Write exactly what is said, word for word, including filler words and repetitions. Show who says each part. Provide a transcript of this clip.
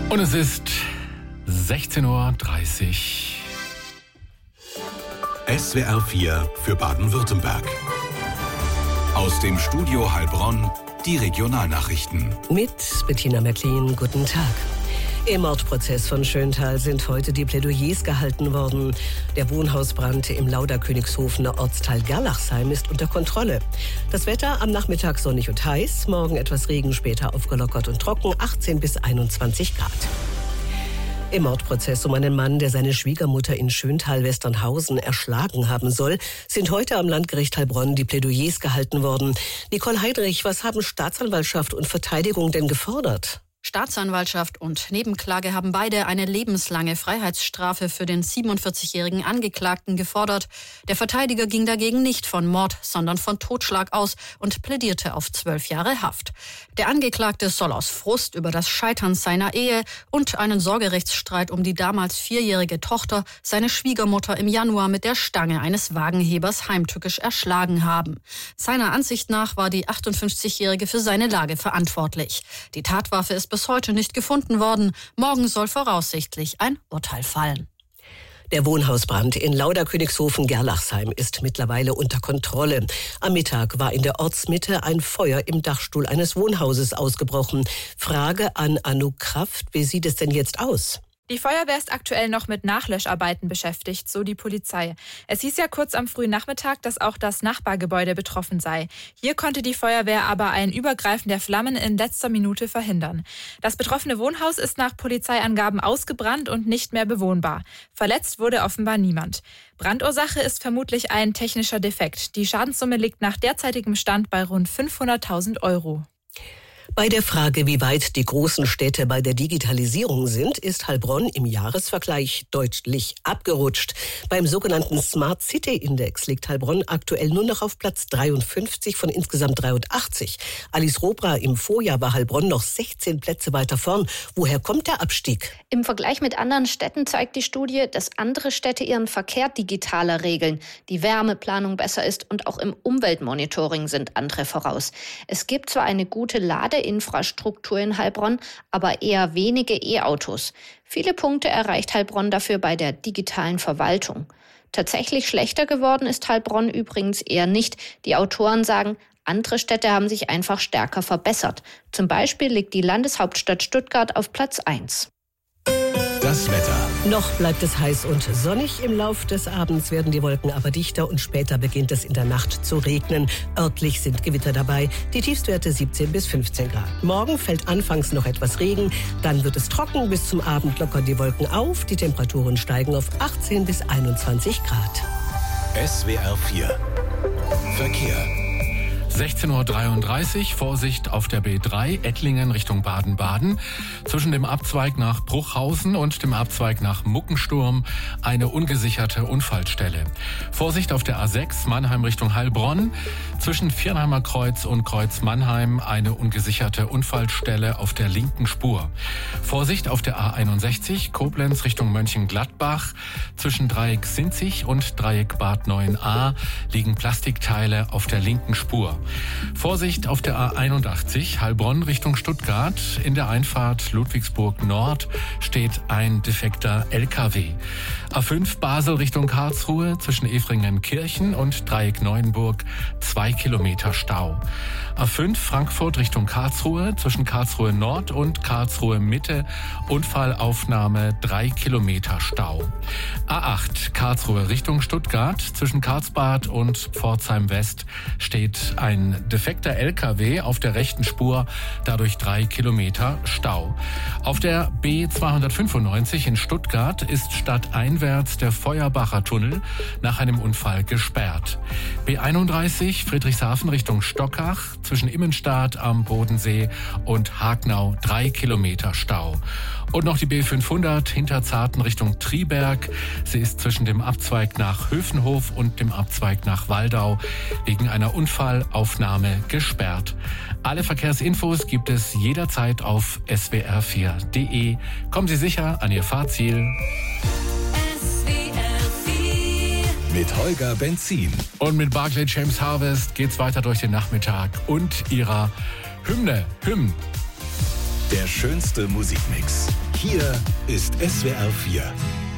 Speaker 1: Und es ist sechzehn Uhr dreißig.
Speaker 2: S W R vier für Baden-Württemberg. Aus dem Studio Heilbronn die Regionalnachrichten.
Speaker 3: Mit Bettina Mecklin, guten Tag. Im Mordprozess von Schöntal sind heute die Plädoyers gehalten worden. Der Wohnhausbrand im Lauda-Königshofener Ortsteil Gerlachsheim ist unter Kontrolle. Das Wetter am Nachmittag sonnig und heiß, morgen etwas Regen, später aufgelockert und trocken, achtzehn bis einundzwanzig Grad. Im Mordprozess um einen Mann, der seine Schwiegermutter in Schöntal-Westernhausen erschlagen haben soll, sind heute am Landgericht Heilbronn die Plädoyers gehalten worden. Nicole Heidrich, was haben Staatsanwaltschaft und Verteidigung denn gefordert?
Speaker 4: Staatsanwaltschaft und Nebenklage haben beide eine lebenslange Freiheitsstrafe für den siebenundvierzigjährigen Angeklagten gefordert. Der Verteidiger ging dagegen nicht von Mord, sondern von Totschlag aus und plädierte auf zwölf Jahre Haft. Der Angeklagte soll aus Frust über das Scheitern seiner Ehe und einen Sorgerechtsstreit um die damals vierjährige Tochter seine Schwiegermutter im Januar mit der Stange eines Wagenhebers heimtückisch erschlagen haben. Seiner Ansicht nach war die achtundfünfzigjährige für seine Lage verantwortlich. Die Tatwaffe ist bis heute nicht gefunden worden. Morgen soll voraussichtlich ein Urteil fallen.
Speaker 3: Der Wohnhausbrand in Lauda-Königshofen-Gerlachsheim ist mittlerweile unter Kontrolle. Am Mittag war in der Ortsmitte ein Feuer im Dachstuhl eines Wohnhauses ausgebrochen. Frage an Anouk Kraft, wie sieht es denn jetzt aus?
Speaker 5: Die Feuerwehr ist aktuell noch mit Nachlöscharbeiten beschäftigt, so die Polizei. Es hieß ja kurz am frühen Nachmittag, dass auch das Nachbargebäude betroffen sei. Hier konnte die Feuerwehr aber ein Übergreifen der Flammen in letzter Minute verhindern. Das betroffene Wohnhaus ist nach Polizeiangaben ausgebrannt und nicht mehr bewohnbar. Verletzt wurde offenbar niemand. Brandursache ist vermutlich ein technischer Defekt. Die Schadenssumme liegt nach derzeitigem Stand bei rund fünfhunderttausend Euro.
Speaker 3: Bei der Frage, wie weit die großen Städte bei der Digitalisierung sind, ist Heilbronn im Jahresvergleich deutlich abgerutscht. Beim sogenannten Smart City Index liegt Heilbronn aktuell nur noch auf Platz dreiundfünfzig von insgesamt dreiundachtzig. Alice Robra, im Vorjahr war Heilbronn noch sechzehn Plätze weiter vorn. Woher kommt der Abstieg?
Speaker 6: Im Vergleich mit anderen Städten zeigt die Studie, dass andere Städte ihren Verkehr digitaler regeln, die Wärmeplanung besser ist und auch im Umweltmonitoring sind andere voraus. Es gibt zwar eine gute Lade Infrastruktur in Heilbronn, aber eher wenige E-Autos. Viele Punkte erreicht Heilbronn dafür bei der digitalen Verwaltung. Tatsächlich schlechter geworden ist Heilbronn übrigens eher nicht. Die Autoren sagen, andere Städte haben sich einfach stärker verbessert. Zum Beispiel liegt die Landeshauptstadt Stuttgart auf Platz eins.
Speaker 2: Das Wetter.
Speaker 3: Noch bleibt es heiß und sonnig. Im Lauf des Abends werden die Wolken aber dichter und später beginnt es in der Nacht zu regnen. Örtlich sind Gewitter dabei. Die Tiefstwerte siebzehn bis fünfzehn Grad. Morgen fällt anfangs noch etwas Regen. Dann wird es trocken. Bis zum Abend lockern die Wolken auf. Die Temperaturen steigen auf achtzehn bis einundzwanzig Grad.
Speaker 2: S W R vier Verkehr.
Speaker 1: sechzehn Uhr dreiunddreißig, Vorsicht auf der B drei, Ettlingen Richtung Baden-Baden. Zwischen dem Abzweig nach Bruchhausen und dem Abzweig nach Muckensturm eine ungesicherte Unfallstelle. Vorsicht auf der A sechs, Mannheim Richtung Heilbronn. Zwischen Viernheimer Kreuz und Kreuz Mannheim eine ungesicherte Unfallstelle auf der linken Spur. Vorsicht auf der A einundsechzig, Koblenz Richtung Mönchengladbach. Zwischen Dreieck Sinzig und Dreieck Bad neun a liegen Plastikteile auf der linken Spur. Vorsicht auf der A einundachtzig, Heilbronn Richtung Stuttgart. In der Einfahrt Ludwigsburg Nord steht ein defekter L K W. A fünf Basel Richtung Karlsruhe, zwischen Efringen-Kirchen und Dreieck Neuenburg zwei Kilometer Stau. A fünf Frankfurt Richtung Karlsruhe, zwischen Karlsruhe Nord und Karlsruhe Mitte Unfallaufnahme drei Kilometer Stau. A acht Karlsruhe Richtung Stuttgart, zwischen Karlsbad und Pforzheim West steht ein defekter L K W auf der rechten Spur, dadurch drei Kilometer Stau. Auf der B zweihundertfünfundneunzig in Stuttgart ist stadteinwärts der Feuerbacher Tunnel nach einem Unfall gesperrt. B einunddreißig Friedrichshafen Richtung Stockach, zwischen Immenstadt am Bodensee und Hagnau drei Kilometer Stau. Und noch die B fünfhundert Hinterzarten Richtung Triberg. Sie ist zwischen dem Abzweig nach Höfenhof und dem Abzweig nach Waldau wegen einer Unfallaufnahme gesperrt. Alle Verkehrsinfos gibt es jederzeit auf S W R vier punkt de. Kommen Sie sicher an Ihr Fahrziel.
Speaker 7: S W R vier
Speaker 2: Mit Holger Benzin.
Speaker 1: Und mit Barclay James Harvest geht's weiter durch den Nachmittag und ihrer Hymne, Hymn.
Speaker 2: Der schönste Musikmix. Hier ist S W R vier.